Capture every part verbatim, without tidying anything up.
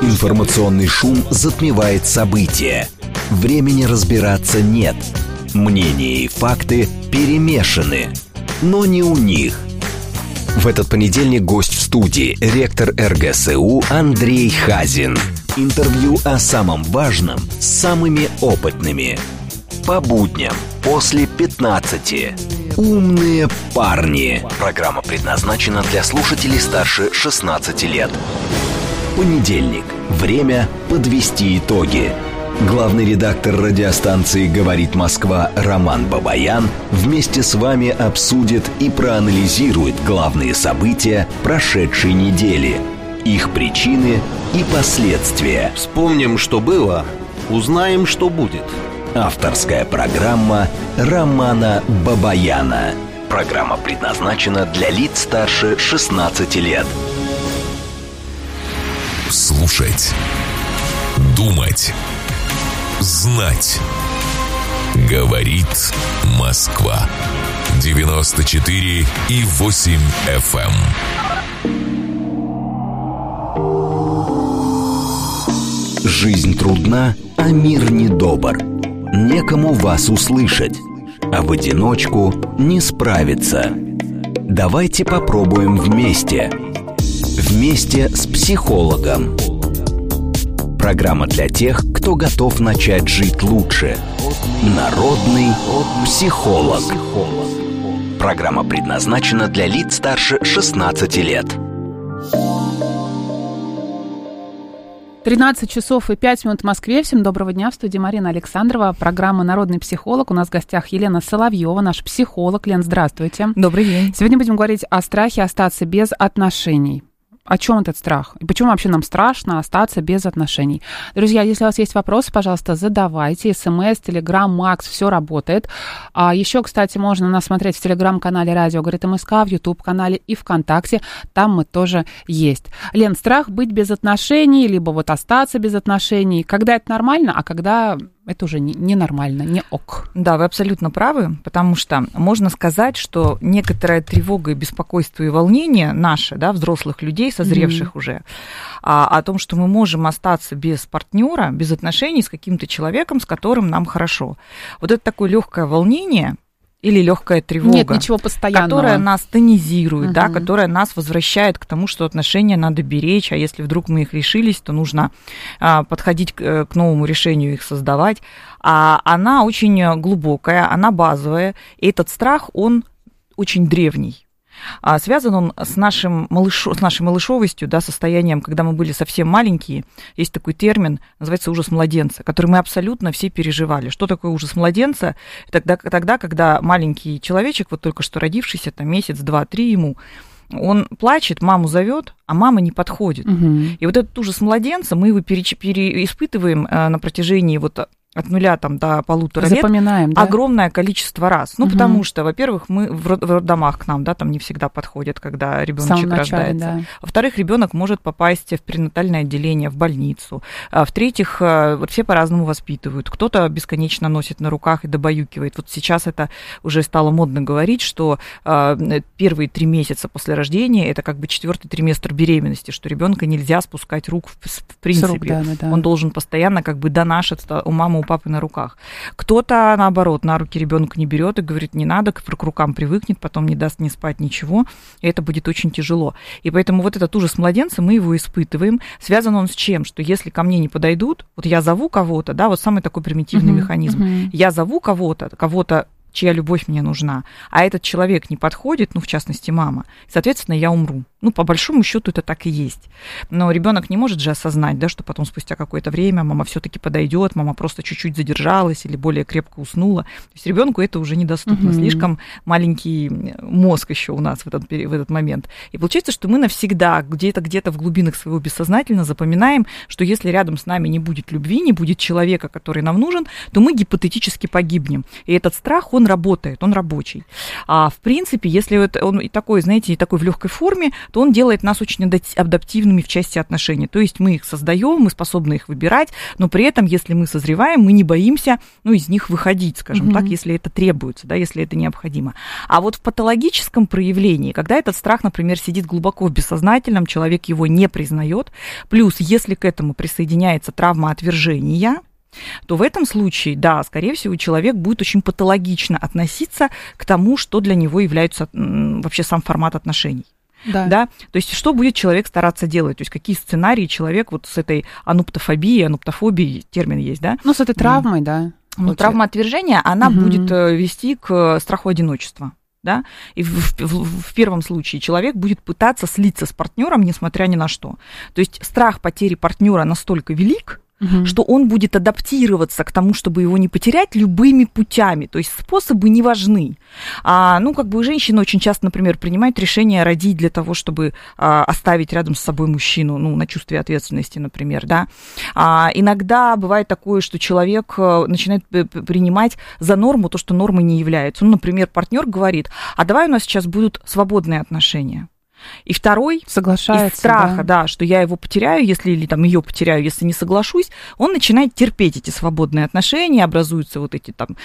Информационный шум затмевает события. Времени разбираться нет. Мнения и факты перемешаны. Но не у них. В этот понедельник гость в студии, ректор эр гэ эс у Андрей Хазин. Интервью о самом важном с самыми опытными. По будням после пятнадцати. Умные парни. Программа предназначена для слушателей старше шестнадцати лет. Понедельник. Время подвести итоги. Главный редактор радиостанции «Говорит Москва» Роман Бабаян вместе с вами обсудит и проанализирует главные события прошедшей недели, их причины и последствия. Вспомним, что было, узнаем, что будет. Авторская программа Романа Бабаяна. Программа предназначена для лиц старше шестнадцати лет. Слушать, думать, знать. Говорит Москва. девяносто четыре и восемь эф эм. Жизнь трудна, а мир недобр. Некому вас услышать, а в одиночку не справиться. Давайте попробуем вместе. Вместе с психологом. Программа для тех, кто готов начать жить лучше. Народный психолог. Программа предназначена для лиц старше шестнадцати лет. тринадцать часов и пять минут в Москве. Всем доброго дня. В студии Марина Александрова. Программа «Народный психолог». У нас в гостях Елена Соловьева, наш психолог. Лен, здравствуйте. Добрый день. Сегодня будем говорить о страхе остаться без отношений. О чем этот страх? И почему вообще нам страшно остаться без отношений? Друзья, если у вас есть вопросы, пожалуйста, задавайте. СМС, Телеграм, Макс, все работает. А еще, кстати, можно нас смотреть в Телеграм-канале «Радио Говорит МСК», в Ютуб-канале и ВКонтакте. Там мы тоже есть. Лен, страх быть без отношений, либо вот остаться без отношений. Когда это нормально, а когда... это уже ненормально, не, не ок. Да, вы абсолютно правы, потому что можно сказать, что некоторая тревога и беспокойство и волнение наши, да, взрослых людей, созревших mm-hmm. уже, а, о том, что мы можем остаться без партнера, без отношений с каким-то человеком, с которым нам хорошо. Вот это такое легкое волнение или легкая тревога, нет ничего постоянного, которая нас тонизирует, угу. да, которая нас возвращает к тому, что отношения надо беречь, а если вдруг мы их лишились, то нужно а, подходить к, к новому решению их создавать. А она очень глубокая, она базовая, и этот страх, он очень древний. А связан он с, нашим малыш... с нашей малышовостью, да, состоянием, когда мы были совсем маленькие. Есть такой термин, называется ужас младенца, который мы абсолютно все переживали. Что такое ужас младенца? Тогда, тогда когда маленький человечек, вот только что родившийся, там месяц, два, три ему, он плачет, маму зовет, а мама не подходит. Угу. И вот этот ужас младенца мы его переч... переиспытываем на протяжении вот от нуля там, до полутора Запоминаем, лет да? огромное количество раз. Ну, угу. потому что, во-первых, мы в роддомах к нам, да, там не всегда подходят, когда ребеночек рождается. Да. Во-вторых, ребенок может попасть в перинатальное отделение, в больницу. А в-третьих, вот все по-разному воспитывают. Кто-то бесконечно носит на руках и добаюкивает. Вот сейчас это уже стало модно говорить, что первые три месяца после рождения это как бы четвертый триместр беременности, что ребенка нельзя спускать рук в, в принципе. Рук, да, да. Он должен постоянно как бы донашиваться у мамы, папы на руках. Кто-то, наоборот, на руки ребенка не берет и говорит, не надо, к рукам привыкнет, потом не даст ни спать, ничего, и это будет очень тяжело. И поэтому вот этот ужас младенца, мы его испытываем. Связан он с чем? Что если ко мне не подойдут, вот я зову кого-то, да, вот самый такой примитивный uh-huh, механизм, uh-huh. я зову кого-то, кого-то, чья любовь мне нужна, а этот человек не подходит, ну, в частности, мама, соответственно, я умру. Ну, по большому счету это так и есть. Но ребенок не может же осознать, да, что потом спустя какое-то время мама все-таки подойдет, мама просто чуть-чуть задержалась или более крепко уснула. То есть ребенку это уже недоступно. Mm-hmm. Слишком маленький мозг еще у нас в этот, в этот момент. И получается, что мы навсегда где-то, где-то в глубинах своего бессознательно запоминаем, что если рядом с нами не будет любви, не будет человека, который нам нужен, то мы гипотетически погибнем. И этот страх, он работает, он рабочий. А в принципе, если он и такой, знаете, и такой в легкой форме, то он делает нас очень адаптивными в части отношений. То есть мы их создаем, мы способны их выбирать, но при этом, если мы созреваем, мы не боимся, ну, из них выходить, скажем mm-hmm. так, если это требуется, да, если это необходимо. А вот в патологическом проявлении, когда этот страх, например, сидит глубоко в бессознательном, человек его не признает, плюс, если к этому присоединяется травма отвержения, то в этом случае, да, скорее всего, человек будет очень патологично относиться к тому, что для него является вообще сам формат отношений. Да. Да? То есть что будет человек стараться делать? То есть какие сценарии человек вот с этой ануптофобией, ануптофобией, термин есть, да? Ну, с этой травмой, mm. да. Ну, травма отвержения, она mm-hmm. будет вести к страху одиночества. Да? И в, в, в первом случае человек будет пытаться слиться с партнером, несмотря ни на что. То есть страх потери партнера настолько велик, угу. что он будет адаптироваться к тому, чтобы его не потерять, любыми путями. То есть способы не важны. А, ну, как бы женщины очень часто, например, принимают решение родить для того, чтобы а, оставить рядом с собой мужчину, ну, на чувстве ответственности, например, да. А, иногда бывает такое, что человек начинает принимать за норму то, что нормой не является. Ну, например, партнер говорит: а давай у нас сейчас будут свободные отношения. И второй соглашается, из страха, да. да, что я его потеряю, если или там ее потеряю, если не соглашусь, он начинает терпеть эти свободные отношения, образуются вот эти там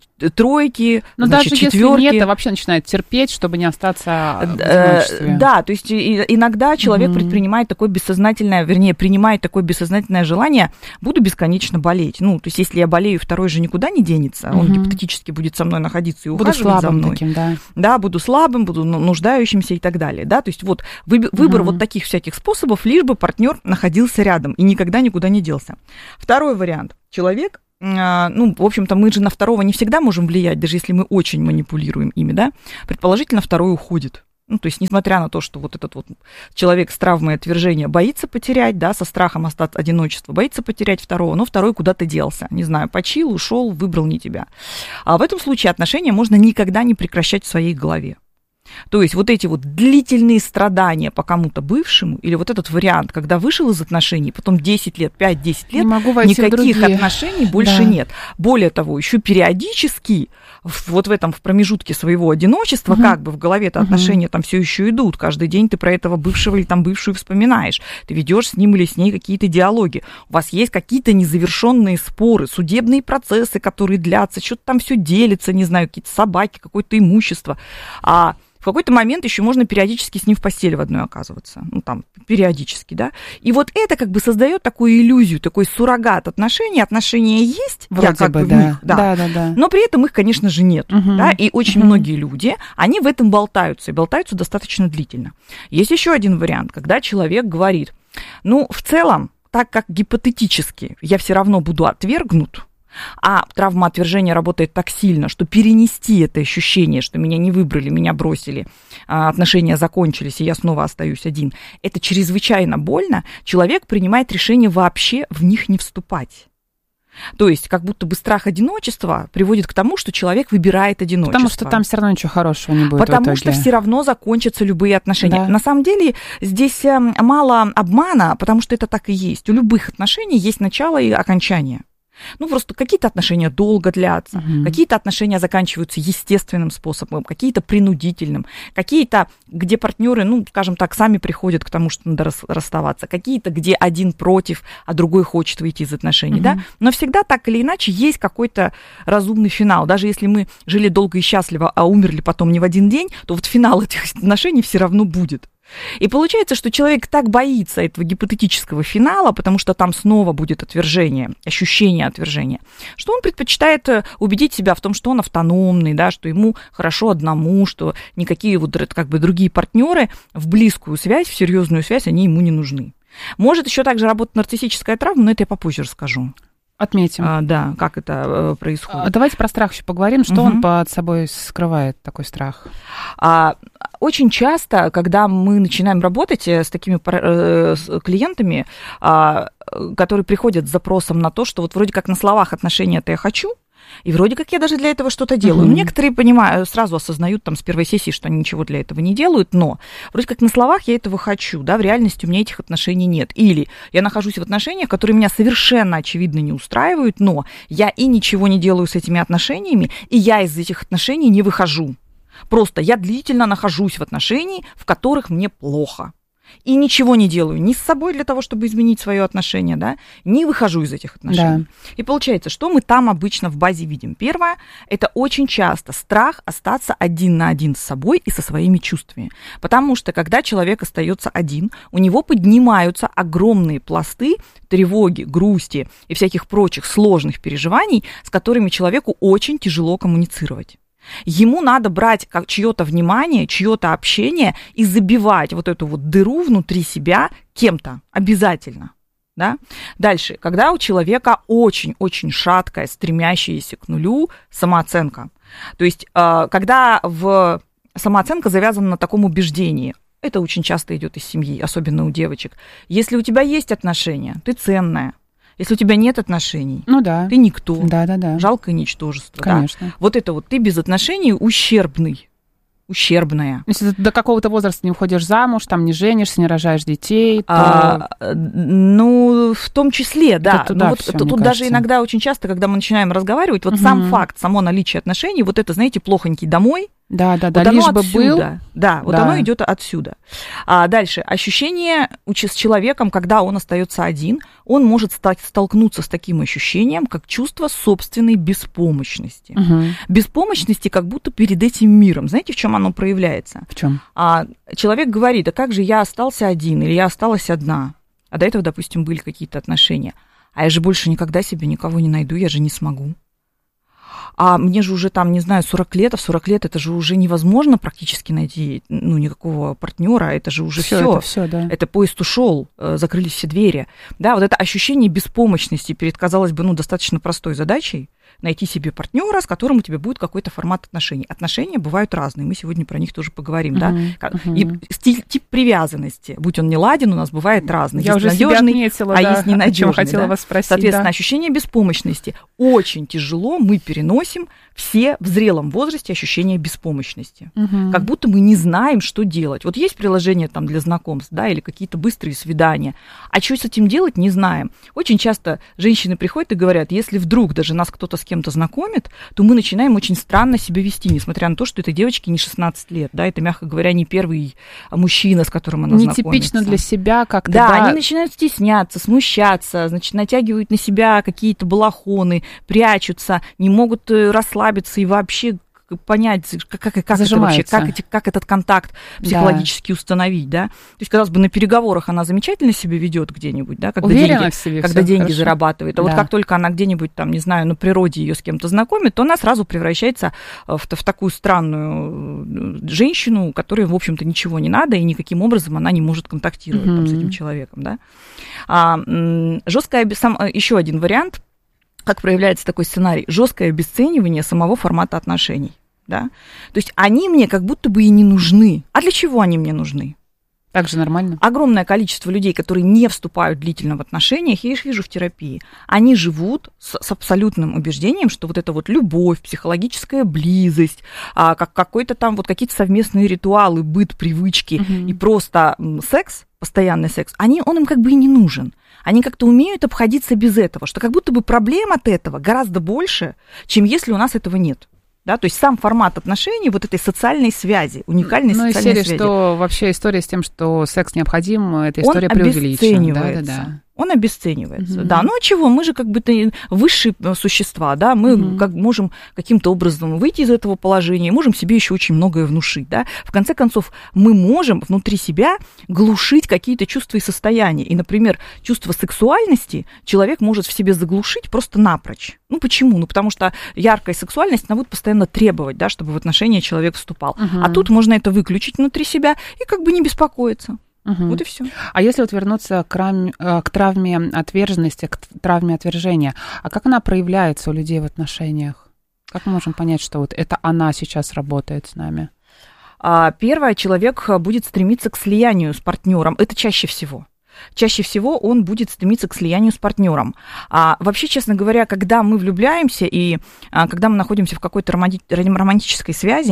тройки, но значит, даже четвёрки. Если нет, то вообще начинает терпеть, чтобы не остаться в одиночестве. Да, то есть иногда человек mm-hmm. предпринимает такое бессознательное, вернее, принимает такое бессознательное желание: буду бесконечно болеть. Ну, то есть если я болею, второй же никуда не денется, mm-hmm. он гипотетически будет со мной находиться и буду ухаживать за мной. Таким, да. да, буду слабым, буду нуждающимся и так далее. Да, то есть вот выбор mm-hmm. вот таких всяких способов, лишь бы партнер находился рядом и никогда никуда не делся. Второй вариант. Человек, ну, в общем-то, мы же на второго не всегда можем влиять, даже если мы очень манипулируем ими, да, предположительно, второй уходит. Ну, то есть, несмотря на то, что вот этот вот человек с травмой отвержения боится потерять, да, со страхом остаться одиночества, боится потерять второго, но второй куда-то делся, не знаю, почил, ушел, выбрал не тебя. А в этом случае отношения можно никогда не прекращать в своей голове. То есть вот эти вот длительные страдания по кому-то бывшему, или вот этот вариант, когда вышел из отношений, потом десять лет, пять-десять лет, никаких отношений больше да. нет. Более того, еще периодически вот в этом в промежутке своего одиночества, угу. как бы в голове-то угу. отношения там все еще идут. Каждый день ты про этого бывшего или там бывшую вспоминаешь. Ты ведешь с ним или с ней какие-то диалоги. У вас есть какие-то незавершенные споры, судебные процессы, которые длятся, что-то там все делится, не знаю, какие-то собаки, какое-то имущество. А в какой-то момент еще можно периодически с ним в постели в одной оказываться. Ну, там, периодически, да. И вот это как бы создает такую иллюзию, такой суррогат отношений. Отношения есть, вроде я как бы, бы да. в них, да. Да, да, да. Но при этом их, конечно же, нет. Угу. Да? И очень угу. многие люди, они в этом болтаются, и болтаются достаточно длительно. Есть еще один вариант, когда человек говорит: ну, в целом, так как гипотетически я все равно буду отвергнут, а травма отвержения работает так сильно, что перенести это ощущение, что меня не выбрали, меня бросили, отношения закончились, и я снова остаюсь один, это чрезвычайно больно, человек принимает решение вообще в них не вступать. То есть как будто бы страх одиночества приводит к тому, что человек выбирает одиночество. Потому что там все равно ничего хорошего не будет. Потому что все равно закончатся любые отношения. Да. На самом деле здесь мало обмана, потому что это так и есть. У любых отношений есть начало и окончание. Ну, просто какие-то отношения долго длятся, uh-huh. какие-то отношения заканчиваются естественным способом, какие-то принудительным, какие-то, где партнеры, ну, скажем так, сами приходят к тому, что надо расставаться, какие-то, где один против, а другой хочет выйти из отношений, uh-huh. да. Но всегда так или иначе есть какой-то разумный финал. Даже если мы жили долго и счастливо, а умерли потом не в один день, то вот финал этих отношений все равно будет. И получается, что человек так боится этого гипотетического финала, потому что там снова будет отвержение, ощущение отвержения, что он предпочитает убедить себя в том, что он автономный, да, что ему хорошо одному, что никакие вот как бы другие партнеры в близкую связь, в серьезную связь, они ему не нужны. Может еще также работать нарциссическая травма, но это я попозже расскажу. Отметим. А, да, как это э, происходит. Давайте про страх еще поговорим. Что угу. он под собой скрывает, такой страх? А, очень часто, когда мы начинаем работать с такими э, с клиентами, а, которые приходят с запросом на то, что вот вроде как на словах отношения-то я хочу, и вроде как я даже для этого что-то делаю. Mm-hmm. Некоторые, понимаю, сразу осознают там с первой сессии, что они ничего для этого не делают, но вроде как на словах я этого хочу, да, в реальности у меня этих отношений нет. Или я нахожусь в отношениях, которые меня совершенно очевидно не устраивают, но я и ничего не делаю с этими отношениями, и я из этих отношений не выхожу. Просто я длительно нахожусь в отношениях, в которых мне плохо. И ничего не делаю ни с собой для того, чтобы изменить свое отношение, да, не выхожу из этих отношений. Да. И получается, что мы там обычно в базе видим? Первое, это очень часто страх остаться один на один с собой и со своими чувствами. Потому что, когда человек остается один, у него поднимаются огромные пласты тревоги, грусти и всяких прочих сложных переживаний, с которыми человеку очень тяжело коммуницировать. Ему надо брать как чье-то внимание, чье-то общение и забивать вот эту вот дыру внутри себя кем-то обязательно. Да? Дальше, когда у человека очень-очень шаткая, стремящаяся к нулю самооценка. То есть, когда в самооценка завязана на таком убеждении, это очень часто идет из семьи, особенно у девочек. Если у тебя есть отношения, ты ценная. Если у тебя нет отношений, ну, да. ты никто, да, да, да. жалкое ничтожество. Конечно. Да? Вот это вот ты без отношений ущербный, ущербная. Если ты до какого-то возраста не уходишь замуж, там не женишься, не рожаешь детей, то... А, ну, в том числе, да. Это туда вот, всё, тут мне даже кажется. Иногда очень часто, когда мы начинаем разговаривать, вот угу. сам факт, само наличие отношений, вот это, знаете, плохонький домой. Да, да, вот да, оно лишь бы отсюда. был. Да, вот да. оно идет отсюда. А дальше, ощущение с человеком, когда он остается один, он может стать, столкнуться с таким ощущением, как чувство собственной беспомощности. Угу. Беспомощности как будто перед этим миром. Знаете, в чем оно проявляется? В чем? А, человек говорит, а как же я остался один или я осталась одна? А до этого, допустим, были какие-то отношения. А я же больше никогда себе никого не найду, я же не смогу. А мне же уже там, не знаю, сорок лет, а в сорок лет это же уже невозможно практически найти, ну, никакого партнера, это же уже все. Это все, да. Это поезд ушел, закрылись все двери. Да, вот это ощущение беспомощности перед, казалось бы, ну, достаточно простой задачей, найти себе партнера, с которым у тебя будет какой-то формат отношений. Отношения бывают разные, мы сегодня про них тоже поговорим, uh-huh, да. Uh-huh. И стиль, тип привязанности, будь он не ладен, у нас бывает разный. Я есть уже надежный, отметила, а да, есть ненадежный. Хотела да? вас спросить, Соответственно, да. ощущение беспомощности очень тяжело мы переносим все в зрелом возрасте ощущение беспомощности. Uh-huh. Как будто мы не знаем, что делать. Вот есть приложение там для знакомств, да, или какие-то быстрые свидания. А что с этим делать, не знаем. Очень часто женщины приходят и говорят, если вдруг даже нас кто-то с кем-то знакомит, то мы начинаем очень странно себя вести, несмотря на то, что этой девочке не шестнадцать лет, да, это, мягко говоря, не первый мужчина, с которым она знакомится. Нетипично для себя как-то, да, да. Они начинают стесняться, смущаться, значит, натягивают на себя какие-то балахоны, прячутся, не могут расслабиться и вообще понять, как, как, как это вообще, как, эти, как этот контакт психологически да. установить, да. То есть, казалось бы, на переговорах она замечательно себя ведет где-нибудь, да, когда Уверена деньги, в себе, когда деньги хорошо. зарабатывает. А да. вот как только она где-нибудь там, не знаю, на природе ее с кем-то знакомит, то она сразу превращается в, в такую странную женщину, которой, в общем-то, ничего не надо, и никаким образом она не может контактировать mm-hmm. там, с этим человеком, да. А, жесткая, сам, еще один вариант, как проявляется такой сценарий, жесткое обесценивание самого формата отношений. Да? То есть они мне как будто бы и не нужны. А для чего они мне нужны? Так же нормально. Огромное количество людей, которые не вступают длительно в отношениях, я их вижу в терапии, они живут с, с абсолютным убеждением, что вот эта вот любовь, психологическая близость, а, как какой-то там вот какие-то совместные ритуалы, быт, привычки угу. и просто секс, постоянный секс, они, он им как бы и не нужен. Они как-то умеют обходиться без этого, что как будто бы проблем от этого гораздо больше, чем если у нас этого нет. Да, то есть сам формат отношений, вот этой социальной связи, уникальной ну, социальной серии, связи. Что вообще история с тем, что секс необходим, эта история преувеличена. Да, да, да. Он обесценивается. Угу. Да, ну а чего? Мы же как бы высшие существа, да, мы угу. как можем каким-то образом выйти из этого положения, можем себе еще очень многое внушить, да. В конце концов, мы можем внутри себя глушить какие-то чувства и состояния. И, например, чувство сексуальности человек может в себе заглушить просто напрочь. Ну почему? Ну потому что яркая сексуальность, она будет постоянно требовать, да, чтобы в отношения человек вступал. Угу. А тут можно это выключить внутри себя и как бы не беспокоиться. Угу. Вот и все. А если вот вернуться к, рам... к травме отверженности, к травме отвержения, а как она проявляется у людей в отношениях? Как мы можем понять, что вот это она сейчас работает с нами? Первое, человек будет стремиться к слиянию с партнером. Это чаще всего. Чаще всего он будет стремиться к слиянию с партнером. А вообще, честно говоря, когда мы влюбляемся и а, когда мы находимся в какой-то романти- романтической связи,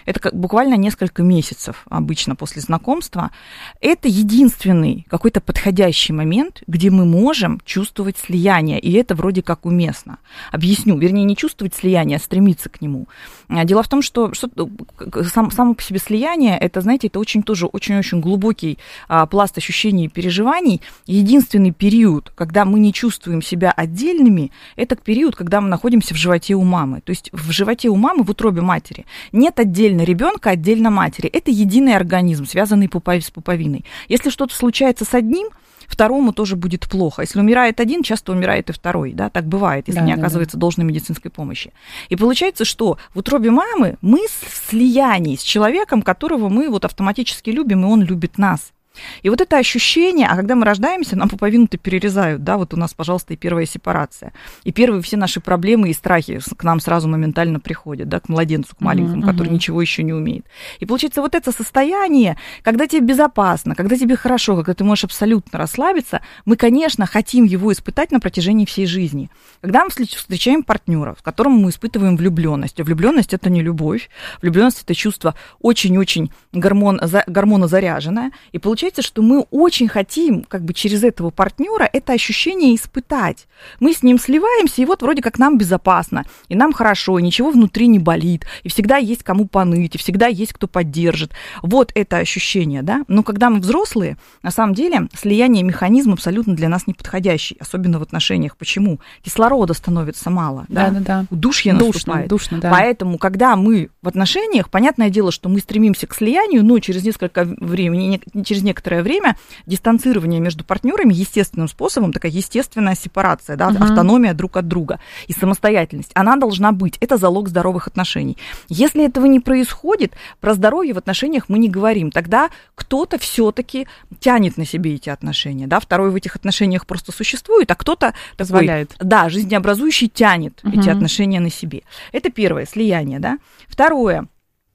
это как буквально несколько месяцев обычно после знакомства, это единственный какой-то подходящий момент, где мы можем чувствовать слияние, и это вроде как уместно. Объясню, вернее, не чувствовать слияние, а стремиться к нему. Дело в том, что, что сам, само по себе слияние, это, знаете, это очень тоже очень-очень глубокий а, пласт ощущений и переживаний. Единственный период, когда мы не чувствуем себя отдельными, это период, когда мы находимся в животе у мамы. То есть в животе у мамы, в утробе матери, нет отдельно ребенка, отдельно матери. Это единый организм, связанный с пуповиной. Если что-то случается с одним, второму тоже будет плохо. Если умирает один, часто умирает и второй. Да? Так бывает, если да, не да, оказывается да. должной медицинской помощи. И получается, что в утробе мамы мы в слиянии с человеком, которого мы вот автоматически любим, и он любит нас. И вот это ощущение, а когда мы рождаемся, нам пуповину-то перерезают, да, вот у нас, пожалуйста, и первая сепарация. И первые все наши проблемы и страхи к нам сразу моментально приходят, да, к младенцу, к маленькому, mm-hmm. который ничего еще не умеет. И получается вот это состояние, когда тебе безопасно, когда тебе хорошо, когда ты можешь абсолютно расслабиться, мы, конечно, хотим его испытать на протяжении всей жизни. Когда мы встречаем партнера, в котором мы испытываем влюбленность, а влюбленность это не любовь, влюбленность это чувство очень-очень гормон, гормонозаряженное, и получается, что мы очень хотим как бы через этого партнера это ощущение испытать. Мы с ним сливаемся, и вот вроде как нам безопасно, и нам хорошо, и ничего внутри не болит, и всегда есть кому поныть, и всегда есть кто поддержит. Вот это ощущение, да. Но когда мы взрослые, на самом деле слияние механизм абсолютно для нас неподходящий, особенно в отношениях. Почему? Кислорода становится мало, да, да, да, да. Удушье наступает. Душно, да. Поэтому, когда мы в отношениях, понятное дело, что мы стремимся к слиянию, но через несколько времени, через некоторое время дистанцирование между партнерами естественным способом, такая естественная сепарация, да, uh-huh. автономия друг от друга и самостоятельность, она должна быть. Это залог здоровых отношений. Если этого не происходит, про здоровье в отношениях мы не говорим. Тогда кто-то все-таки тянет на себе эти отношения, да, второй в этих отношениях просто существует, а кто-то позволяет. Такой, да, жизнеобразующий тянет uh-huh. эти отношения на себе. Это первое, слияние, да. Второе.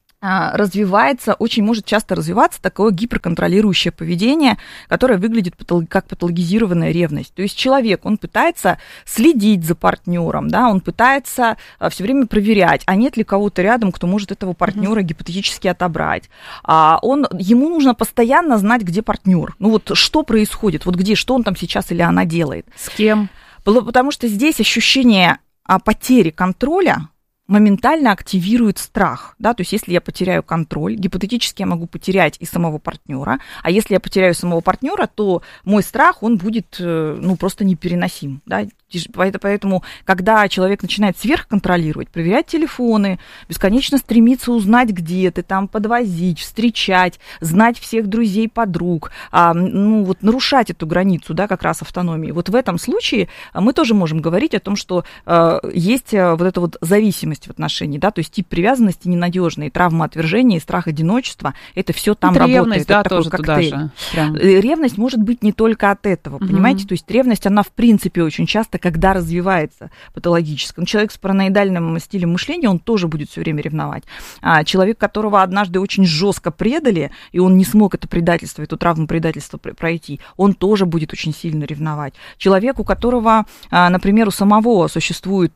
Развивается, очень может часто развиваться такое гиперконтролирующее поведение, которое выглядит как патологизированная ревность. То есть человек, он пытается следить за партнером, да, он пытается все время проверять, а нет ли кого-то рядом, кто может этого партнера mm-hmm. гипотетически отобрать. А он, ему нужно постоянно знать, где партнер. Ну вот что происходит, вот где, что он там сейчас или она делает. С кем? Потому что здесь ощущение потери контроля моментально активирует страх, да, то есть если я потеряю контроль, гипотетически я могу потерять и самого партнера, а если я потеряю самого партнера, то мой страх, он будет, ну, просто непереносим, да, поэтому, когда человек начинает сверхконтролировать, проверять телефоны, бесконечно стремиться узнать, где ты, там, подвозить, встречать, знать всех друзей, подруг, ну, вот нарушать эту границу, да, как раз автономии, вот в этом случае мы тоже можем говорить о том, что есть вот эта вот зависимость в отношении, да, то есть тип привязанности ненадежный, травма отвержения, страх одиночества, это все там это работает. Ревность, да, тоже туда же. Прям. Ревность может быть не только от этого, угу. понимаете, то есть ревность, она в принципе очень часто, когда развивается патологически. Человек с параноидальным стилем мышления, он тоже будет все время ревновать. А человек, которого однажды очень жестко предали, и он не смог это предательство, эту травму предательства пройти, он тоже будет очень сильно ревновать. Человек, у которого, например, у самого существует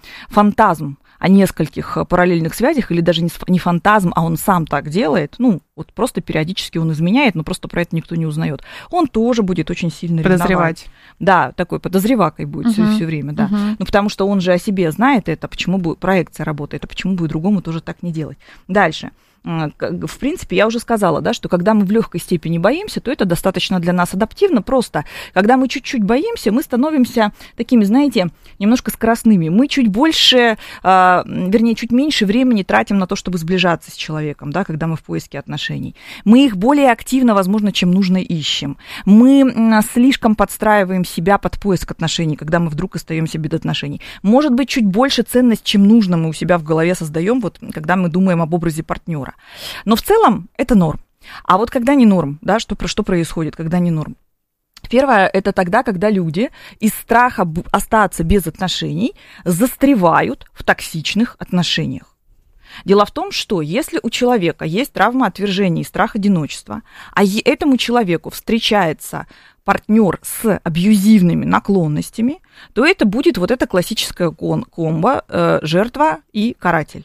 фантазм о нескольких параллельных связях, или даже не фантазм, а он сам так делает, ну, вот просто периодически он изменяет, но просто про это никто не узнает, он тоже будет очень сильно подозревать. Ревновать. Да, такой подозревакой будет uh-huh. все, все время, да. Uh-huh. Ну, потому что он же о себе знает это, почему бы проекция работает, а почему бы и другому тоже так не делать. Дальше. В принципе, я уже сказала, да, что когда мы в легкой степени боимся, то это достаточно для нас адаптивно. Просто, когда мы чуть-чуть боимся, мы становимся такими, знаете, немножко скоростными. Мы чуть больше, э, вернее, чуть меньше времени тратим на то, чтобы сближаться с человеком, да, когда мы в поиске отношений. Мы их более активно, возможно, чем нужно, ищем. Мы слишком подстраиваем себя под поиск отношений, когда мы вдруг остаемся без отношений. Может быть, чуть больше ценность, чем нужно, мы у себя в голове создаем, вот, когда мы думаем об образе партнера. Но в целом это норм. А вот когда не норм, да, что, что происходит, когда не норм? Первое, это тогда, когда люди из страха остаться без отношений застревают в токсичных отношениях. Дело в том, что если у человека есть травма отвержения и страх одиночества, а этому человеку встречается партнер с абьюзивными наклонностями, то это будет вот эта классическая комбо э, жертва и каратель.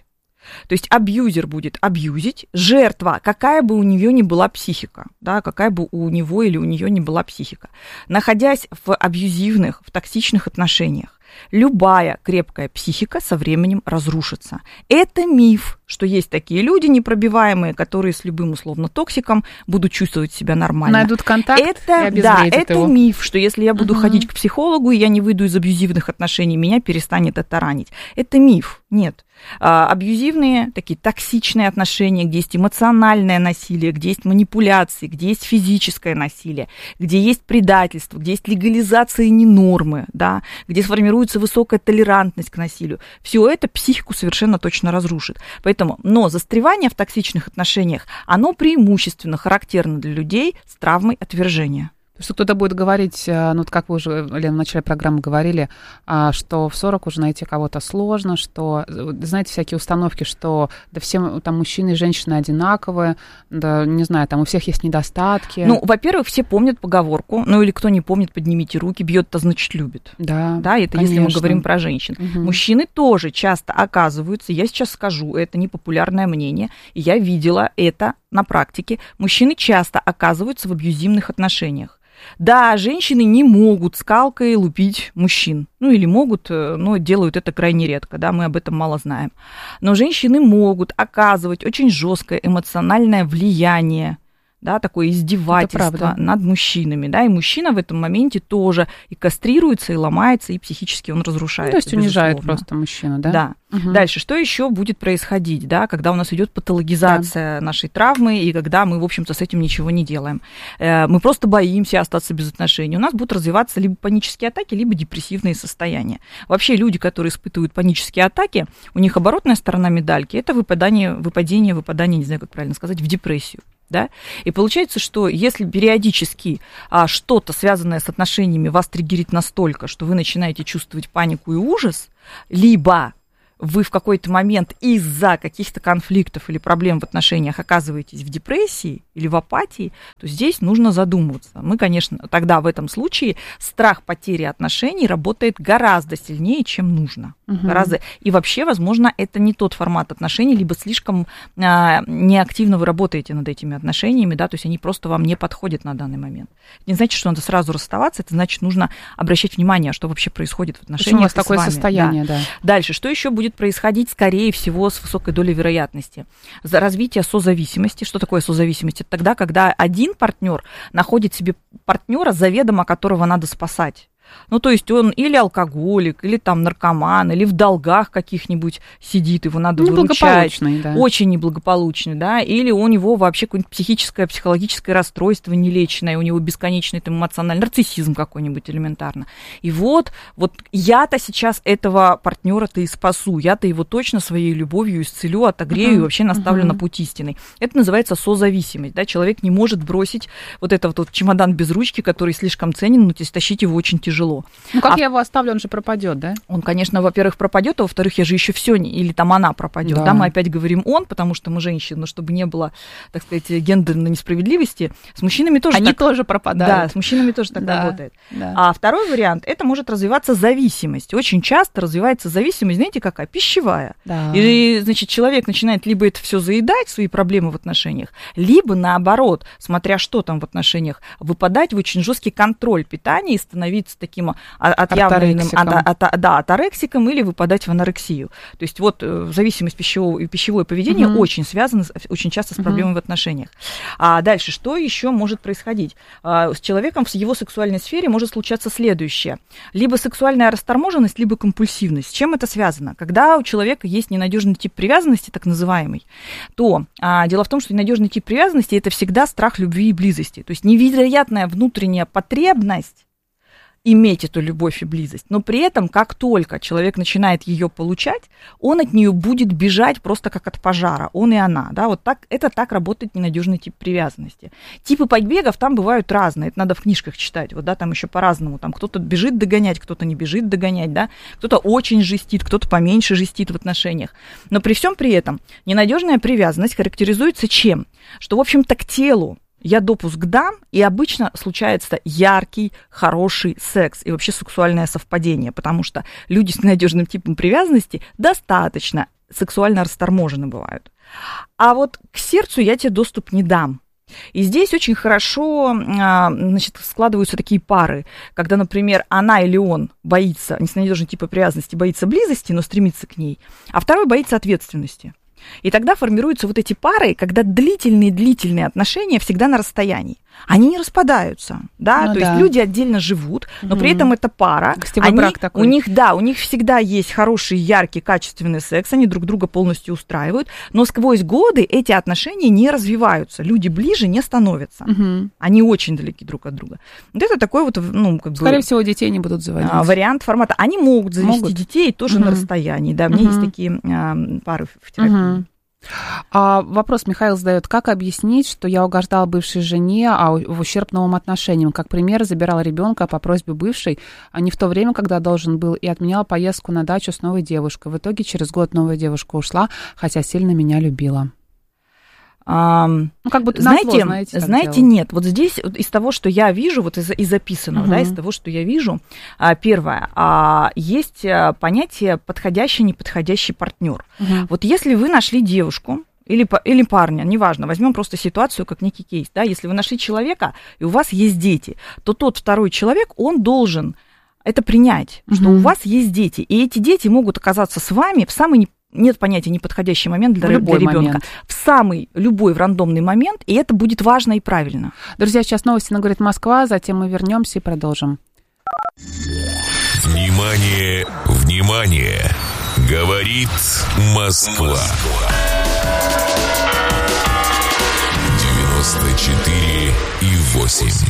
То есть абьюзер будет абьюзить, жертва, какая бы у нее ни была психика, да, какая бы у него или у нее ни была психика, находясь в абьюзивных, в токсичных отношениях, любая крепкая психика со временем разрушится. Это миф, что есть такие люди непробиваемые, которые с любым условно токсиком будут чувствовать себя нормально. Найдут контакт это, и да, это его. Миф, что если я буду угу. ходить к психологу, и я не выйду из абьюзивных отношений, меня перестанет это ранить. Это миф. Нет. А, абьюзивные, такие токсичные отношения, где есть эмоциональное насилие, где есть манипуляции, где есть физическое насилие, где есть предательство, где есть легализация ненормы, да, где сформируется высокая толерантность к насилию. Все это психику совершенно точно разрушит. Поэтому, но застревание в токсичных отношениях, оно преимущественно характерно для людей с травмой отвержения. Что кто-то будет говорить, ну, как вы уже, Лена, в начале программы говорили, что в сорок уже найти кого-то сложно, что, знаете, всякие установки, что да все там мужчины и женщины одинаковые, да, не знаю, там у всех есть недостатки. Ну, во-первых, все помнят поговорку, ну, или кто не помнит, поднимите руки, бьет-то, значит, любит. Да, да, это конечно. Если мы говорим про женщин. Угу. Мужчины тоже часто оказываются, я сейчас скажу, это непопулярное мнение, и я видела это на практике, мужчины часто оказываются в абьюзивных отношениях. Да, женщины не могут скалкой лупить мужчин. Ну, или могут, но делают это крайне редко, да, мы об этом мало знаем. Но женщины могут оказывать очень жесткое эмоциональное влияние, да, такое издевательство над мужчинами, да, и мужчина в этом моменте тоже и кастрируется, и ломается, и психически он разрушается. Ну, то есть унижает просто мужчину, да? Да. Угу. Дальше, что еще будет происходить, да, когда у нас идет патологизация да. нашей травмы, и когда мы, в общем-то, с этим ничего не делаем. Мы просто боимся остаться без отношений. У нас будут развиваться либо панические атаки, либо депрессивные состояния. Вообще люди, которые испытывают панические атаки, у них оборотная сторона медальки – это выпадание, выпадение, выпадание, не знаю, как правильно сказать, в депрессию. Да? И получается, что если периодически а, что-то, связанное с отношениями, вас триггерит настолько, что вы начинаете чувствовать панику и ужас, либо вы в какой-то момент из-за каких-то конфликтов или проблем в отношениях оказываетесь в депрессии или в апатии, то здесь нужно задумываться. Мы, конечно, тогда в этом случае страх потери отношений работает гораздо сильнее, чем нужно. Угу. Гораздо. И вообще, возможно, это не тот формат отношений, либо слишком а, неактивно вы работаете над этими отношениями, да, то есть они просто вам не подходят на данный момент. Это не значит, что надо сразу расставаться, это значит, нужно обращать внимание, что вообще происходит в отношениях. Почему у вас такое вами. Состояние, да. да. Дальше, что еще будет происходить, скорее всего, с высокой долей вероятности? За развитие созависимости. Что такое созависимость? Это тогда, когда один партнер находит себе партнера, заведомо которого надо спасать. Ну, то есть он или алкоголик, или там наркоман, или в долгах каких-нибудь сидит, его надо выручать. Да. Очень неблагополучный, да, или у него вообще какое-нибудь психическое, психологическое расстройство нелеченное, у него бесконечный там, эмоциональный нарциссизм какой-нибудь элементарно. И вот, вот я-то сейчас этого партнера-то и спасу, я-то его точно своей любовью исцелю, отогрею uh-huh. и вообще наставлю uh-huh. на путь истинный. Это называется созависимость, да, человек не может бросить вот этот вот чемодан без ручки, который слишком ценен, но тащить его очень тяжело. Тяжело. Ну, как а я его оставлю, он же пропадет, да? Он, конечно, во-первых, пропадет, а во-вторых, я же еще все не... или там она пропадет. Да. да, мы опять говорим он, потому что мы женщины, но чтобы не было, так сказать, гендерной несправедливости, с мужчинами тоже Они так... тоже пропадают. Да, с мужчинами тоже так да. работает. Да. А второй вариант, это может развиваться зависимость. Очень часто развивается зависимость, знаете, какая? Пищевая. Да. И, значит, человек начинает либо это все заедать, свои проблемы в отношениях, либо наоборот, смотря что там в отношениях, выпадать в очень жесткий контроль питания и становиться таким отъявленным от, от, да, аторексиком или выпадать в анорексию. То есть вот зависимость пищевого и пищевое поведение угу. очень связано очень часто с проблемами угу. в отношениях. А дальше, что еще может происходить? С человеком в его сексуальной сфере может случаться следующее. Либо сексуальная расторможенность, либо компульсивность. С чем это связано? Когда у человека есть ненадежный тип привязанности, так называемый, то а, дело в том, что ненадежный тип привязанности – это всегда страх любви и близости. То есть невероятная внутренняя потребность иметь эту любовь и близость, но при этом, как только человек начинает ее получать, он от нее будет бежать просто как от пожара, он и она, да, вот так, это так работает ненадежный тип привязанности. Типы побегов там бывают разные, это надо в книжках читать, вот, да, там еще по-разному, там кто-то бежит догонять, кто-то не бежит догонять, да, кто-то очень жестит, кто-то поменьше жестит в отношениях, но при всем при этом ненадежная привязанность характеризуется чем? Что, в общем-то, к телу я допуск дам, и обычно случается яркий, хороший секс и вообще сексуальное совпадение, потому что люди с ненадежным типом привязанности достаточно сексуально расторможены бывают. А вот к сердцу я тебе доступ не дам. И здесь очень хорошо, значит, складываются такие пары, когда, например, она или он боится, не с ненадежным типом привязанности, боится близости, но стремится к ней, а второй боится ответственности. И тогда формируются вот эти пары, когда длительные-длительные отношения всегда на расстоянии. Они не распадаются, да, ну, то да. есть люди отдельно живут, но mm-hmm. при этом это пара. Гостевой они, брак такой. У них, да, у них всегда есть хороший, яркий, качественный секс, они друг друга полностью устраивают, но сквозь годы эти отношения не развиваются, люди ближе не становятся, mm-hmm. они очень далеки друг от друга. Вот это такой вот, ну, как бы... Скорее всего, детей не будут заводить. Вариант формата. Они могут завести могут. детей тоже mm-hmm. на расстоянии, да, у меня mm-hmm. есть такие а, пары в терапии. Mm-hmm. А вопрос Михаил задает: как объяснить, что я угождал бывшей жене, а в ущерб новым отношениям? Как пример, забирал ребенка по просьбе бывшей, а не в то время, когда должен был, и отменял поездку на дачу с новой девушкой. В итоге через год новая девушка ушла, хотя сильно меня любила. А, ну, как будто знаете, назло, знаете, знаете нет, вот здесь из того, что я вижу, вот из, из записанного, uh-huh. да, из того, что я вижу, первое, есть понятие подходящий, неподходящий партнер. Uh-huh. Вот если вы нашли девушку или, или парня, неважно, возьмем просто ситуацию как некий кейс, да, если вы нашли человека, и у вас есть дети, то тот второй человек, он должен это принять, uh-huh. что у вас есть дети, и эти дети могут оказаться с вами в самый нет понятия неподходящий момент для, для ребенка. В самый любой в рандомный момент, и это будет важно и правильно. Друзья, сейчас новости на «Говорит Москва», затем мы вернемся и продолжим. Внимание, внимание! Говорит Москва. девяносто четыре и восемь.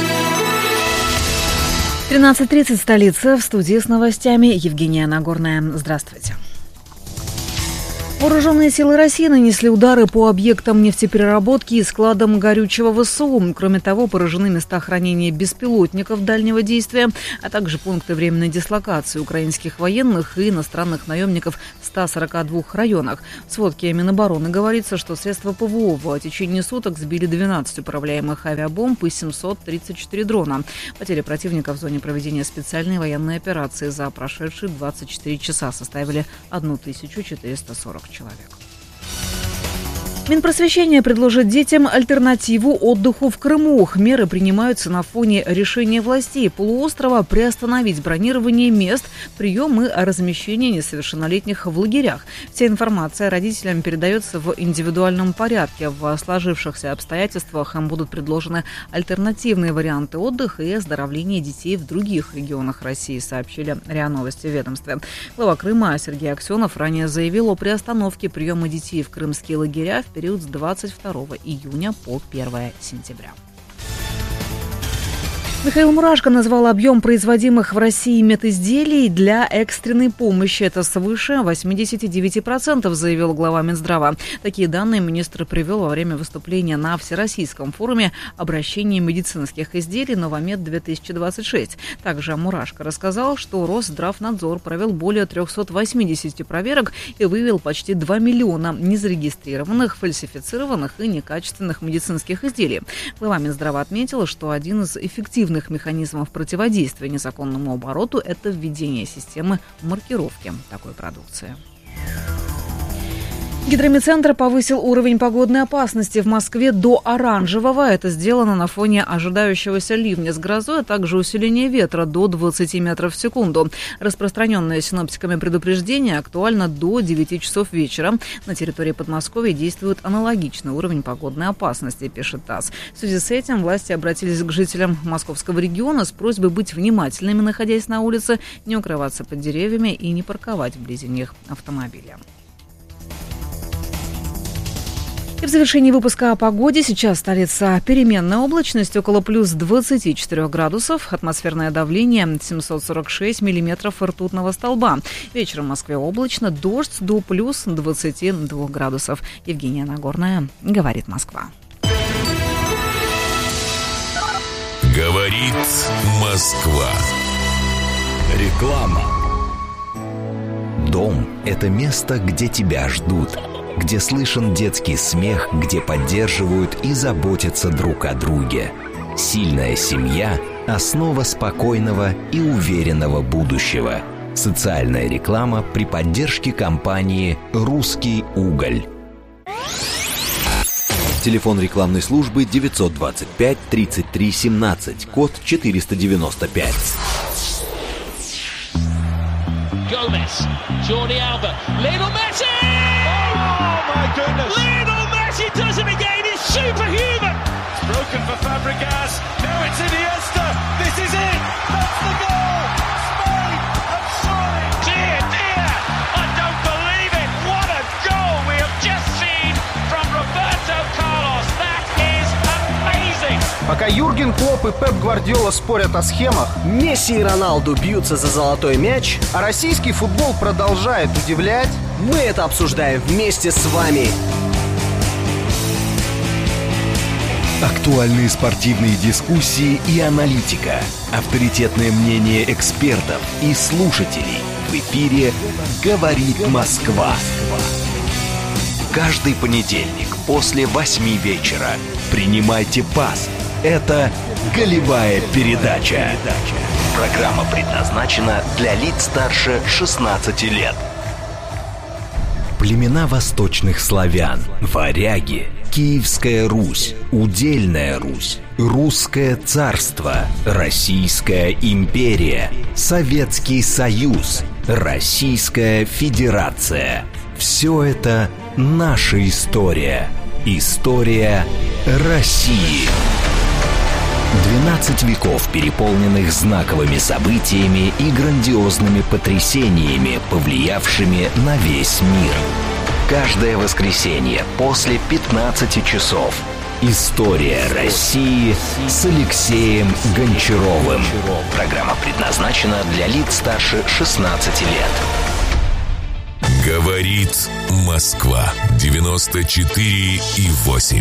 тринадцать тридцать, столица, в студии с новостями Евгения Нагорная. Здравствуйте. Вооруженные силы России нанесли удары по объектам нефтепереработки и складам горючего ВСУ. Кроме того, поражены места хранения беспилотников дальнего действия, а также пункты временной дислокации украинских военных и иностранных наемников в ста сорока двух районах. В сводке Минобороны говорится, что средства ПВО в течение суток сбили двенадцать управляемых авиабомб и семьсот тридцать четыре дрона. Потери противника в зоне проведения специальной военной операции за прошедшие двадцать четыре часа составили тысячу четыреста сорок человек. Минпросвещение предложит детям альтернативу отдыху в Крыму. Меры принимаются на фоне решения властей полуострова приостановить бронирование мест, прием и размещение несовершеннолетних в лагерях. Вся информация родителям передается в индивидуальном порядке. В сложившихся обстоятельствах им будут предложены альтернативные варианты отдыха и оздоровления детей в других регионах России, сообщили РИА Новости в ведомстве. Глава Крыма Сергей Аксенов ранее заявил о приостановке приема детей в крымские лагеря в период с двадцать второго июня по первого сентября. Михаил Мурашко назвал объем производимых в России медизделий для экстренной помощи. Это свыше восемьдесят девять процентов, заявил глава Минздрава. Такие данные министр привел во время выступления на Всероссийском форуме обращения медицинских изделий «Новомед-две тысячи двадцать шесть». Также Мурашко рассказал, что Росздравнадзор провел более триста восемьдесят проверок и выявил почти два миллиона незарегистрированных, фальсифицированных и некачественных медицинских изделий. Глава Минздрава отметила, что один из эффективных механизмов противодействия незаконному обороту – это введение системы маркировки такой продукции. Гидромедцентр повысил уровень погодной опасности в Москве до оранжевого. Это сделано на фоне ожидающегося ливня с грозой, а также усиления ветра до двадцати метров в секунду. Распространенное синоптиками предупреждение актуально до девяти часов вечера. На территории Подмосковья действует аналогичный уровень погодной опасности, пишет ТАСС. В связи с этим власти обратились к жителям московского региона с просьбой быть внимательными, находясь на улице, не укрываться под деревьями и не парковать вблизи них автомобили. И в завершении выпуска о погоде. Сейчас столица переменная облачность, около плюс двадцати четырёх градусов. Атмосферное давление семьсот сорок шесть миллиметров ртутного столба. Вечером в Москве облачно, дождь до плюс двадцати двух градусов. Евгения Нагорная, говорит Москва. Говорит Москва. Реклама. Дом – это место, где тебя ждут, где слышен детский смех, где поддерживают и заботятся друг о друге. Сильная семья – основа спокойного и уверенного будущего. Социальная реклама при поддержке компании «Русский уголь». Телефон рекламной службы девятьсот двадцать пять тридцать три семнадцать, код четыреста девяносто пять. Gomez, Jordi Alba, Lionel Messi! Oh my goodness! Lionel Messi does it again, he's superhuman! It's broken for Fabregas, now it's Iniesta, this is it! That's the goal! Spain have scored! Dear, dear, I don't believe it! What a goal we have just seen from Roberto Carlos! That is amazing! Пока Юрген Клопп и Пеп Гвардиола спорят о схемах, Месси и Роналду бьются за золотой мяч, а российский футбол продолжает удивлять, мы это обсуждаем вместе с вами. Актуальные спортивные дискуссии и аналитика. Авторитетное мнение экспертов и слушателей. В эфире «Говорит Москва». Каждый понедельник после восьми вечера принимайте пас. Это «Голевая передача». Программа предназначена для лиц старше шестнадцати лет. Племена восточных славян, варяги, Киевская Русь, Удельная Русь, Русское царство, Российская империя, Советский Союз, Российская Федерация. Все это наша история. История России. двенадцать веков, переполненных знаковыми событиями и грандиозными потрясениями, повлиявшими на весь мир. Каждое воскресенье после пятнадцати часов. История России с Алексеем Гончаровым. Программа предназначена для лиц старше шестнадцати лет. Говорит Москва. девяносто четыре и восемь.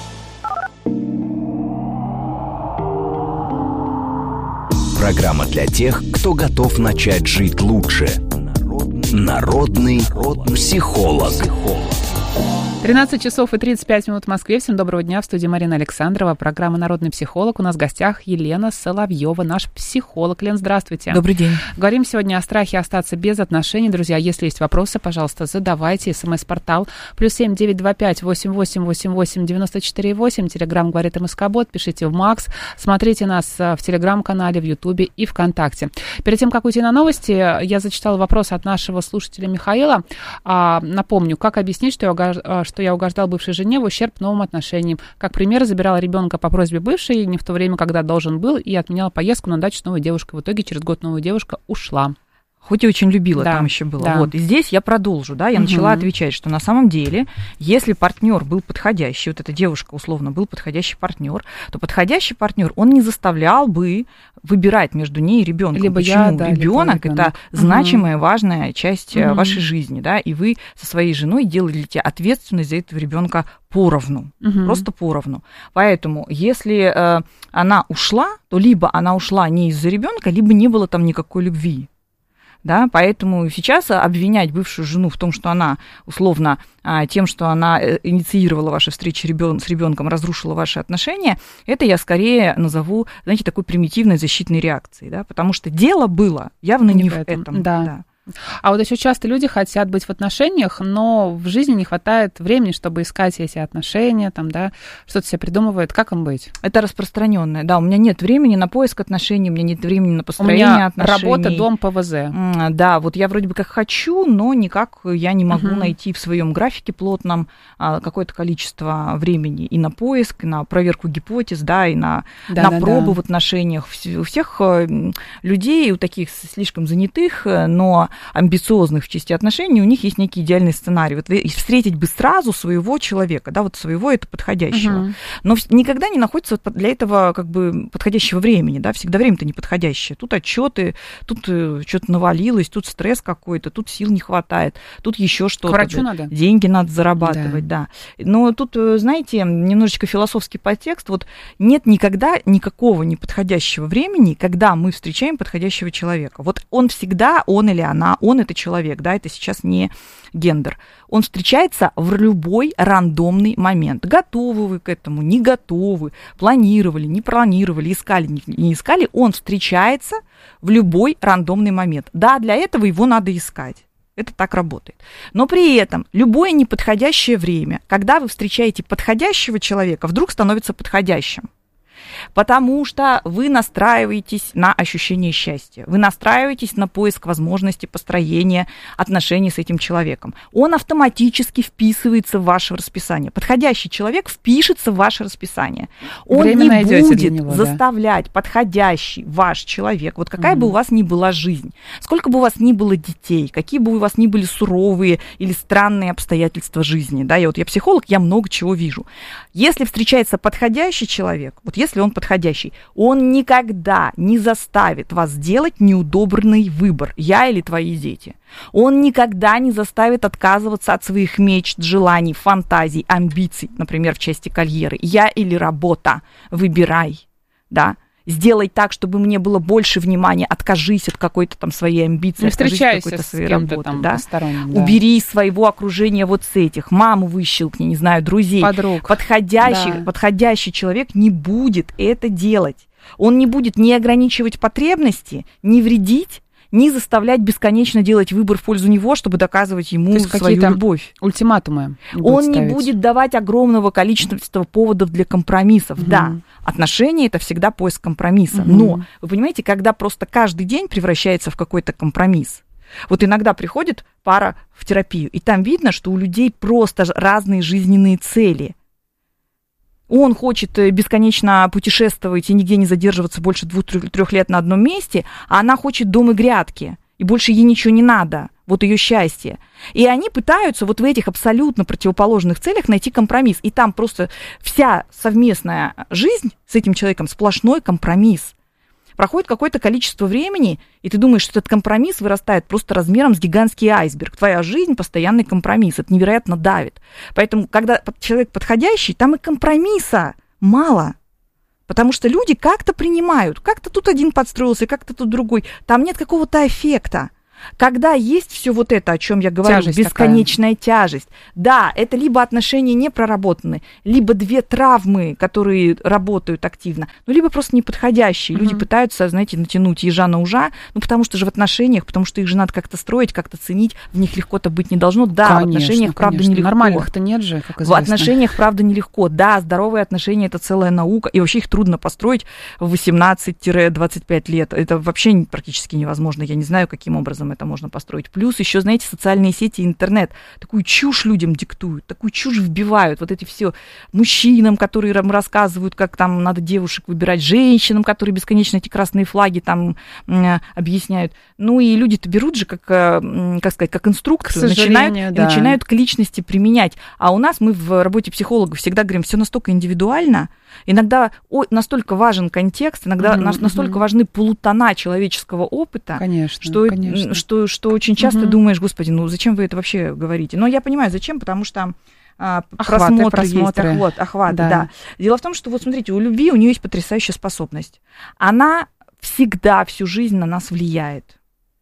Программа для тех, кто готов начать жить лучше. Народный психолог. тринадцать часов и тридцать пять минут в Москве. Всем доброго дня. В студии Марина Александрова. Программа «Народный психолог». У нас в гостях Елена Соловьева, наш психолог. Лен, здравствуйте. Добрый день. Говорим сегодня о страхе остаться без отношений. Друзья, если есть вопросы, пожалуйста, задавайте. СМС-портал плюс семь девять два пять восемь восемь восемь восемь девяносто четыре восемь. Телеграм «Говорит МСК-бот». Пишите в Макс. Смотрите нас в Телеграм-канале, в Ютубе и ВКонтакте. Перед тем, как уйти на новости, я зачитала вопрос от нашего слушателя Михаила. Напомню, как объяснить, что я что я угождал бывшей жене в ущерб новым отношениям. Как пример, забирала ребенка по просьбе бывшей, не в то время, когда должен был, и отменяла поездку на дачу с новой девушкой. В итоге через год новая девушка ушла. Хоть и очень любила, да, там еще было. Да. Вот. И здесь я продолжу, да, я угу. начала отвечать, что на самом деле, если партнер был подходящий, вот эта девушка условно был подходящий партнер, то подходящий партнер, он не заставлял бы выбирать между ней и ребенком. Либо Почему? я, да, Ребенок это угу. значимая, важная часть угу. вашей жизни, да, и вы со своей женой делаете ответственность за этого ребенка поровну, угу. просто поровну. Поэтому, если э, она ушла, то либо она ушла не из-за ребенка, либо не было там никакой любви. Да, поэтому сейчас обвинять бывшую жену в том, что она, условно, тем, что она инициировала ваши встречи с ребенком, разрушила ваши отношения, это я скорее назову, знаете, такой примитивной защитной реакцией, да, потому что дело было явно не, не в этом. этом да. Да. А вот еще часто люди хотят быть в отношениях, но в жизни не хватает времени, чтобы искать эти отношения, там, да, что-то себе придумывают. Как им быть? Это распространенное. Да, у меня нет времени на поиск отношений, у меня нет времени на построение у меня отношений. Работа, дом, ПВЗ. Да, вот я вроде бы как хочу, но никак я не могу uh-huh. найти в своем графике плотном какое-то количество времени и на поиск, и на проверку гипотез, да, и на, да, на да, пробы да. в отношениях. У всех людей, у таких слишком занятых, но амбициозных в части отношений, у них есть некий идеальный сценарий. Вот встретить бы сразу своего человека, да, вот своего это подходящего. Uh-huh. Но никогда не находится для этого как бы подходящего времени, да, всегда время-то неподходящее. Тут отчеты, тут что-то навалилось, тут стресс какой-то, тут сил не хватает, тут еще что-то. К врачу надо. Деньги надо зарабатывать, да. да. Но тут, знаете, немножечко философский подтекст. Вот нет никогда никакого неподходящего времени, когда мы встречаем подходящего человека. Вот он всегда, он или она, она, он это человек, да, это сейчас не гендер. Он встречается в любой рандомный момент. Готовы вы к этому, не готовы, планировали, не планировали, искали, не искали, он встречается в любой рандомный момент. Да, для этого его надо искать. Это так работает. Но при этом любое неподходящее время, когда вы встречаете подходящего человека, вдруг становится подходящим. Потому что вы настраиваетесь на ощущение счастья, вы настраиваетесь на поиск возможности построения отношений с этим человеком. Он автоматически вписывается в ваше расписание. Подходящий человек впишется в ваше расписание. Он Время не будет него, заставлять да. подходящий ваш человек, вот какая угу. бы у вас ни была жизнь, сколько бы у вас ни было детей, какие бы у вас ни были суровые или странные обстоятельства жизни. Да, я вот я психолог, я много чего вижу. Если встречается подходящий человек, вот если он подходящий, он никогда не заставит вас сделать неудобный выбор, я или твои дети. Он никогда не заставит отказываться от своих мечт, желаний, фантазий, амбиций, например, в части карьеры. Я или работа, выбирай, да. Сделай так, чтобы мне было больше внимания, откажись от какой-то там своей амбиции, не откажись от какой-то своей работы, там да? да. Убери из своего окружения вот с этих, маму выщелкни, не знаю, друзей. Подруг. Подходящий, да. подходящий человек не будет это делать. Он не будет ни ограничивать потребности, ни вредить, не заставлять бесконечно делать выбор в пользу него, чтобы доказывать ему свою любовь. Ультиматумы. Он не будет давать огромного количества поводов для компромиссов. Угу. Да, отношения – это всегда поиск компромисса. Угу. Но, вы понимаете, когда просто каждый день превращается в какой-то компромисс, вот иногда приходит пара в терапию, и там видно, что у людей просто разные жизненные цели. Он хочет бесконечно путешествовать и нигде не задерживаться больше двух-трех лет на одном месте, а она хочет дом и грядки, и больше ей ничего не надо, вот ее счастье. И они пытаются вот в этих абсолютно противоположных целях найти компромисс. И там просто вся совместная жизнь с этим человеком сплошной компромисс. Проходит какое-то количество времени, и ты думаешь, что этот компромисс вырастает просто размером с гигантский айсберг. Твоя жизнь – постоянный компромисс, это невероятно давит. Поэтому, когда человек подходящий, там и компромисса мало. Потому что люди как-то принимают, как-то тут один подстроился, как-то тут другой. Там нет какого-то эффекта. Когда есть все вот это, о чем я говорю, тяжесть бесконечная такая. Тяжесть, да, это либо отношения не проработаны, либо две травмы, которые работают активно, ну, либо просто неподходящие. Mm-hmm. Люди пытаются, знаете, натянуть ежа на ужа, ну, потому что же в отношениях, потому что их же надо как-то строить, как-то ценить, в них легко-то быть не должно. Да, конечно, в отношениях, правда, конечно. Нелегко. Нормальных-то нет же, как известно. В отношениях, правда, нелегко. Да, здоровые отношения – это целая наука, и вообще их трудно построить в восемнадцать-двадцать пять лет. Это вообще практически невозможно. Я не знаю, каким образом это можно построить. Плюс еще, знаете, социальные сети и интернет такую чушь людям диктуют, такую чушь вбивают. Вот эти все мужчинам, которые рассказывают, как там надо девушек выбирать, женщинам, которые бесконечно эти красные флаги там э, объясняют. Ну и люди-то берут же, как, э, как сказать, как инструкцию, начинают, да. и начинают к личности применять. А у нас мы в работе психологов всегда говорим, все настолько индивидуально, иногда о, настолько важен контекст, иногда mm-hmm, настолько mm-hmm. важны полутона человеческого опыта, конечно, что, конечно. Что, что очень часто mm-hmm. думаешь, господи, ну зачем вы это вообще говорите? Но я понимаю, зачем, потому что а, охваты, просмотры, просмотры есть, охват, охваты, да. да. Дело в том, что вот смотрите, у любви у нее есть потрясающая способность. Она всегда всю жизнь на нас влияет.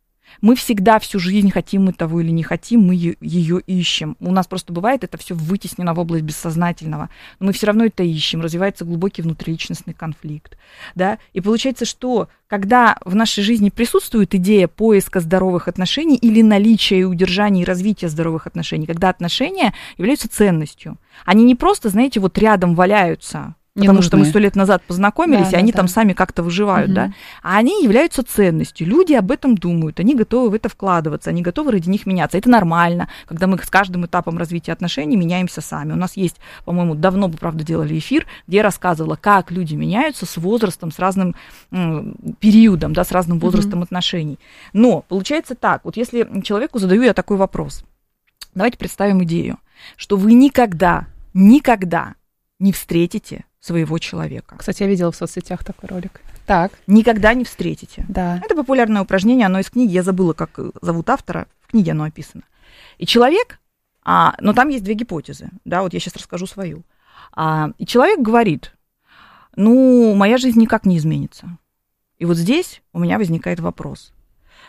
Мы всегда всю жизнь, хотим мы того или не хотим, мы ее ищем. У нас просто бывает это все вытеснено в область бессознательного. Но мы все равно это ищем. Развивается глубокий внутриличностный конфликт. Да? И получается, что когда в нашей жизни присутствует идея поиска здоровых отношений или наличия и удержания и развития здоровых отношений, когда отношения являются ценностью, они не просто, знаете, вот рядом валяются, Не потому нужны. Что мы сто лет назад познакомились, да, и они да, там да. сами как-то выживают, угу. да. А они являются ценностью. Люди об этом думают, они готовы в это вкладываться, они готовы ради них меняться. Это нормально, когда мы с каждым этапом развития отношений меняемся сами. У нас есть, по-моему, давно бы, правда, делали эфир, где я рассказывала, как люди меняются с возрастом, с разным м, периодом, да, с разным возрастом угу. отношений. Но получается так, вот если человеку задаю я такой вопрос, давайте представим идею, что вы никогда, никогда не встретите своего человека. Кстати, я видела в соцсетях такой ролик. Так. Никогда не встретите. Да. Это популярное упражнение, оно из книги, я забыла, как зовут автора, в книге оно описано. И человек, а, но там есть две гипотезы, да, вот я сейчас расскажу свою. А, и человек говорит, ну, моя жизнь никак не изменится. И вот здесь у меня возникает вопрос.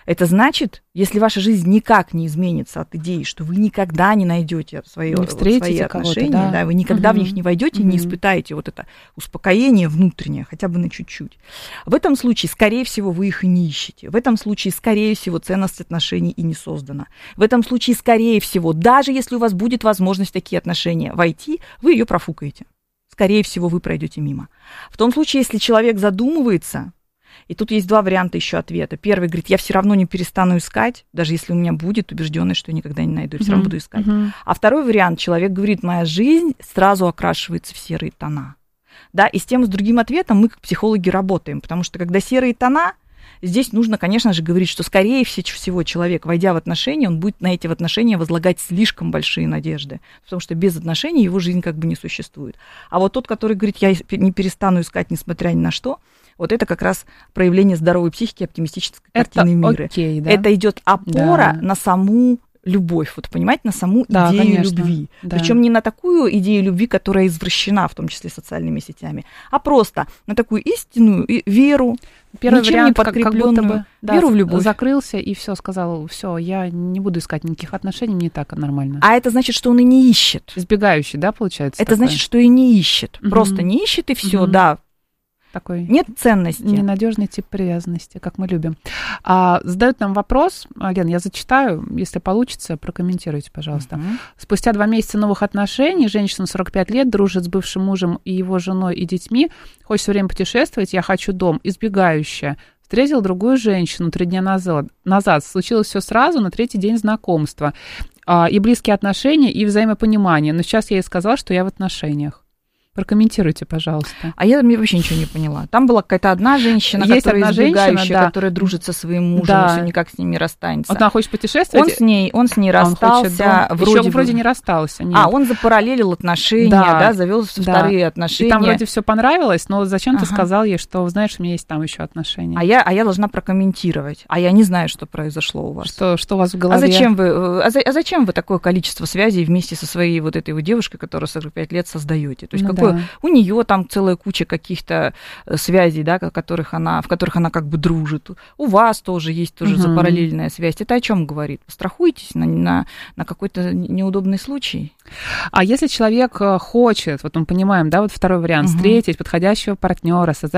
Это значит, если ваша жизнь никак не изменится от идеи, что вы никогда не найдете свои, вот, свои отношения, да? Да, вы никогда угу. в них не войдете, угу. не испытаете вот это успокоение внутреннее, хотя бы на чуть-чуть. В этом случае, скорее всего, вы их и не ищете. В этом случае, скорее всего, ценность отношений и не создана. В этом случае, скорее всего, даже если у вас будет возможность в такие отношения войти, вы ее профукаете. Скорее всего, вы пройдете мимо. В том случае, если человек задумывается, и тут есть два варианта еще ответа. Первый говорит, я все равно не перестану искать, даже если у меня будет убежденность, что я никогда не найду, я все равно буду искать. Uh-huh. А второй вариант, человек говорит, моя жизнь сразу окрашивается в серые тона. Да, и с тем, и с другим ответом мы, как психологи, работаем, потому что когда серые тона, здесь нужно, конечно же, говорить, что, скорее всего, человек, войдя в отношения, он будет на эти отношения возлагать слишком большие надежды, потому что без отношений его жизнь как бы не существует. А вот тот, который говорит, я не перестану искать, несмотря ни на что, вот это как раз проявление здоровой психики, оптимистической картины мира. Окей, да? Это идет опора да. на саму любовь, вот понимаете, на саму да, идею конечно, любви. Да. Причем не на такую идею любви, которая извращена, в том числе социальными сетями, а просто на такую истинную веру, Первый ничем вариант, не подкрепленную как, как будто бы, да, веру в любовь. Закрылся и все, сказал, все, я не буду искать никаких отношений, мне так нормально. А это значит, что он и не ищет. Избегающий, да, получается? Это такое? Значит, что и не ищет. Угу. Просто не ищет и все, угу. да. Такой нет ценности. Ненадежный тип привязанности, как мы любим. А, задают нам вопрос, Лен, я зачитаю, если получится, прокомментируйте, пожалуйста. Uh-huh. Спустя два месяца новых отношений женщина сорок пять лет дружит с бывшим мужем и его женой и детьми, хочет все время путешествовать, я хочу дом, избегающая. Встретил другую женщину три дня назад. назад. Случилось все сразу, на третий день знакомства. А, и близкие отношения, и взаимопонимание. Но сейчас я ей сказала, что я в отношениях. Прокомментируйте, пожалуйста. А я вообще ничего не поняла. Там была какая-то одна женщина, Есть которая одна избегающая, женщина, да. которая дружит со своим мужем, да. и все никак с ним не расстанется. Вот она хочет путешествовать. Он с ней, он с ней расстался. Он вроде, Еще бы... вроде не расстался. Нет. А, он запараллелил отношения, да, да завел да. вторые отношения. И там вроде все понравилось, но зачем ага. ты сказал ей, что, знаешь, у меня есть там еще отношения. А я, а я должна прокомментировать. А я не знаю, что произошло у вас. Что, что у вас в голове? А зачем вы, а, за, а зачем вы такое количество связей вместе со своей вот этой вот девушкой, которая сорок пять лет, создаете? То есть ну, какое да. у нее там целая куча каких-то связей, да, которых она, в которых она как бы дружит. У вас тоже есть тоже угу. параллельная связь. Это о чем говорит? Вы страхуетесь на, на, на какой-то неудобный случай? А если человек хочет, вот мы понимаем, да, вот второй вариант, угу. встретить подходящего партнера, создать